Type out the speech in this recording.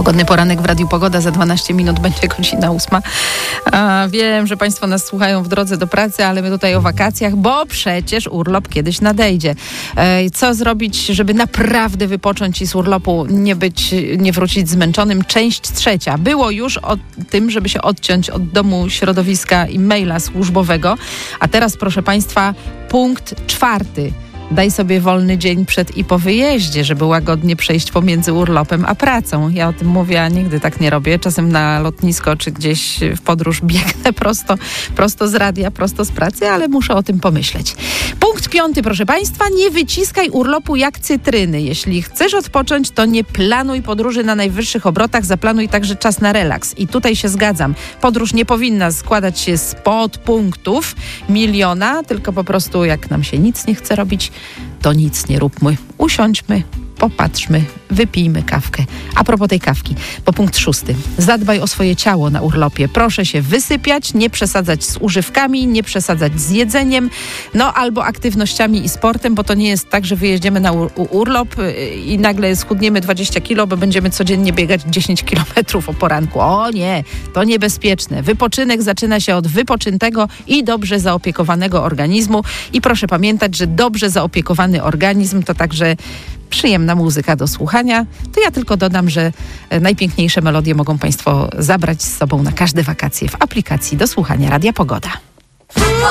Pogodny poranek w Radiu Pogoda, za 12 minut będzie godzina 8. Wiem, że Państwo nas słuchają w drodze do pracy, ale my tutaj o wakacjach, bo przecież urlop kiedyś nadejdzie. Co zrobić, żeby naprawdę wypocząć i z urlopu nie wrócić zmęczonym? Część 3. Było już o tym, żeby się odciąć od domu, środowiska i maila służbowego, a teraz, proszę Państwa, punkt 4. Daj sobie wolny dzień przed i po wyjeździe, żeby łagodnie przejść pomiędzy urlopem a pracą. Ja o tym mówię, a nigdy tak nie robię. Czasem na lotnisko czy gdzieś w podróż biegnę prosto z radia, prosto z pracy, ale muszę o tym pomyśleć. Punkt 5, proszę Państwa, nie wyciskaj urlopu jak cytryny. Jeśli chcesz odpocząć, to nie planuj podróży na najwyższych obrotach, zaplanuj także czas na relaks. I tutaj się zgadzam. Podróż nie powinna składać się z podpunktów miliona, tylko po prostu jak nam się nic nie chce robić, to nic nie róbmy. Usiądźmy, popatrzmy, wypijmy kawkę. A propos tej kawki, bo punkt 6. Zadbaj o swoje ciało na urlopie. Proszę się wysypiać, nie przesadzać z używkami, nie przesadzać z jedzeniem, albo aktywnościami i sportem, bo to nie jest tak, że wyjedziemy na urlop i nagle schudniemy 20 kilo, bo będziemy codziennie biegać 10 kilometrów o poranku. O nie, to niebezpieczne. Wypoczynek zaczyna się od wypoczętego i dobrze zaopiekowanego organizmu i proszę pamiętać, że dobrze zaopiekowany organizm to także przyjemna muzyka do słuchania. To ja tylko dodam, że najpiękniejsze melodie mogą Państwo zabrać z sobą na każde wakacje w aplikacji do słuchania Radia Pogoda.